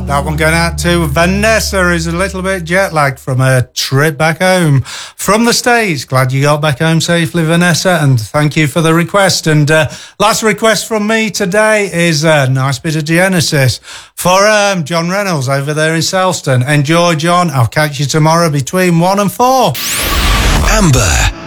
That one going out to Vanessa, who's a little bit jet lagged from her trip back home from the States. Glad you got back home safely, Vanessa, and thank you for the request. And last request from me today is a nice bit of Genesis for John Reynolds over there in Selston. Enjoy, John. I'll catch you tomorrow between 1 and 4. Amber.